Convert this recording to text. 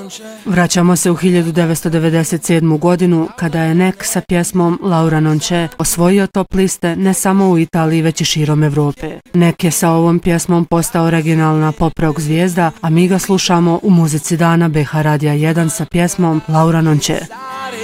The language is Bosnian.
Vraćamo se u 1997. godinu kada je Nek sa pjesmom Laura Non C'è osvojio top liste ne samo u Italiji već i širom Evrope. Nek je sa ovom pjesmom postao originalna pop rock zvijezda, a mi ga slušamo u muzici dana BH Radija 1 sa pjesmom Laura Non C'è.